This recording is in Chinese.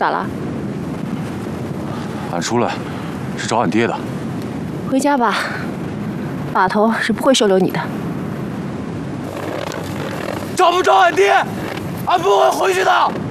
咋了？ 俺出来是找俺爹的。 回家吧，把头是不会收留你的。 找不着俺爹，俺不会回去的。